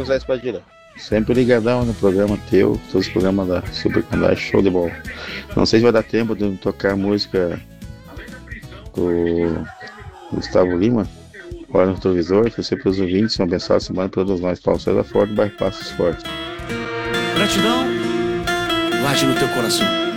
José Espadilha. Sempre ligadão no programa teu, todos os programas da Super Candai, show de bola. Não sei se vai dar tempo de tocar a música do Gustavo Lima, Olha no Retrovisor. Você para os ouvintes, são abençoados semana para todos nós. Paulo César Forte, bairro Passos Fortes. Gratidão, guarde no teu coração.